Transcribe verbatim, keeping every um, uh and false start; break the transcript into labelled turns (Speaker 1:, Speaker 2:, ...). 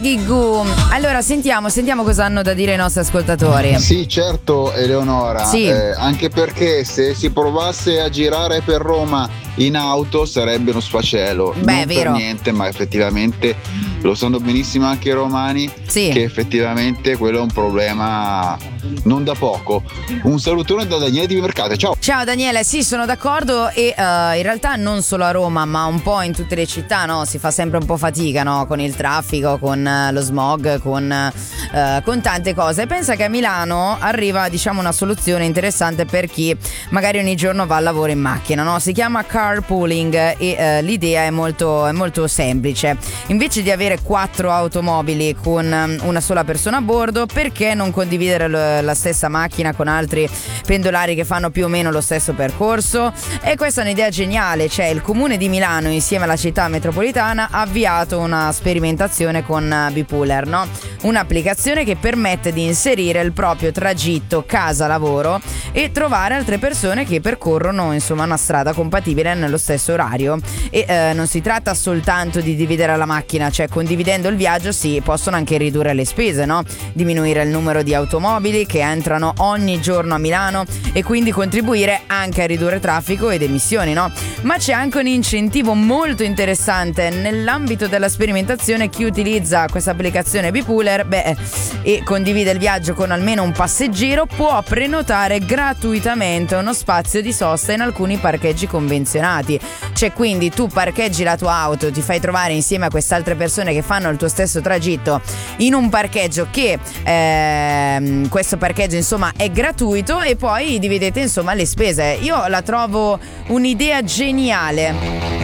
Speaker 1: Ghigù. Allora sentiamo, sentiamo cosa hanno da dire i nostri ascoltatori.
Speaker 2: Sì, certo Eleonora,
Speaker 1: sì.
Speaker 2: eh, anche perché se si provasse a girare per Roma in auto sarebbe uno sfacelo.
Speaker 1: Beh,
Speaker 2: non
Speaker 1: vero.
Speaker 2: per niente, ma effettivamente lo sanno benissimo anche i romani,
Speaker 1: sì.
Speaker 2: che effettivamente quello è un problema non da poco. Un salutone da Daniele di Mercate, ciao.
Speaker 1: Ciao Daniele, sì, sono d'accordo e uh, in realtà non solo a Roma ma un po' in tutte le città, no? Si fa sempre un po' fatica, no? Con il traffico, con uh, lo smog, con, uh, con tante cose. Pensa che a Milano arriva, diciamo, una soluzione interessante per chi magari ogni giorno va al lavoro in macchina, no? Si chiama carpooling e uh, l'idea è molto, è molto semplice. Invece di avere quattro automobili con um, una sola persona a bordo, perché non condividere l- la stessa macchina con altri pendolari che fanno più o meno lo stesso percorso? E questa è un'idea geniale, cioè il comune di Milano insieme alla città metropolitana ha avviato una sperimentazione con Bipooler, no? Un'applicazione che permette di inserire il proprio tragitto casa-lavoro e trovare altre persone che percorrono insomma una strada compatibile nello stesso orario. E eh, non si tratta soltanto di dividere la macchina, cioè condividendo il viaggio si possono anche ridurre le spese, no? Diminuire il numero di automobili che entrano ogni giorno a Milano e quindi contribuire anche a ridurre traffico ed emissioni, no? Ma c'è anche un incentivo molto interessante nell'ambito della sperimentazione. Chi utilizza questa applicazione Bipooler, beh, e condivide il viaggio con almeno un passeggero, può prenotare gratuitamente uno spazio di sosta in alcuni parcheggi convenzionati. Cioè, quindi tu parcheggi la tua auto, ti fai trovare insieme a queste altre persone che fanno il tuo stesso tragitto in un parcheggio che ehm, questo parcheggio insomma è gratuito e poi dividete insomma le spese. Io la trovo un'idea geniale.